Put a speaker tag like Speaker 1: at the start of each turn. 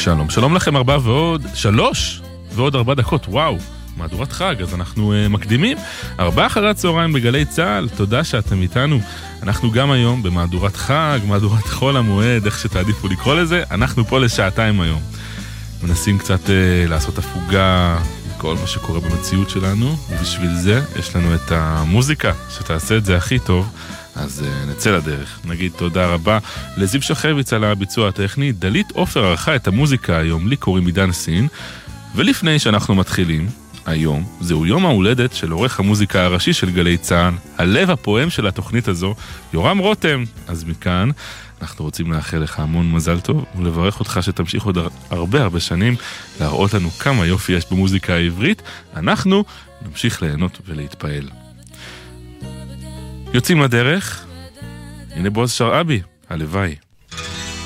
Speaker 1: שלום, שלום לכם 3 ועוד 4 דקות, וואו, מהדורת חג, אז אנחנו מקדימים 4 אחרי הצהריים בגלי צהל, תודה שאתם איתנו, אנחנו גם היום במהדורת חג, מהדורת חול המועד, איך שתעדיפו לקרוא לזה, אנחנו פה לשעתיים היום, מנסים קצת לעשות הפוגה כל מה שקורה במציאות שלנו, ובשביל זה יש לנו את המוזיקה שתעשה את זה הכי טוב, אז נצא לדרך. נגיד תודה רבה לזיו שחרביץ על הביצוע הטכני, דלית אופר ערכה את המוזיקה היום, לי קוראים עידן סין, ולפני שאנחנו מתחילים, היום זהו יום ההולדת של עורך המוזיקה הראשי של גלי צהל, הלב הפועם של התוכנית הזו, יורם רותם. אז מכאן אנחנו רוצים לאחל לך המון מזל טוב, ולברך אותך שתמשיך עוד הרבה שנים, להראות לנו כמה יופי יש במוזיקה העברית, אנחנו נמשיך ליהנות ולהתפעל. יוצאים לדרך, הנה בועז שרעבי, הלוואי.